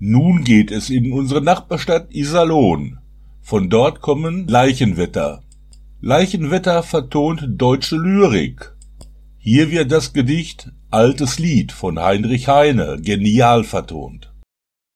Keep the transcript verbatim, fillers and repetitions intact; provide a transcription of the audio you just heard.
Nun geht es in unsere Nachbarstadt Iserlohn. Von dort kommen Leichenwetter. Leichenwetter vertont deutsche Lyrik. Hier wird das Gedicht Altes Lied von Heinrich Heine genial vertont.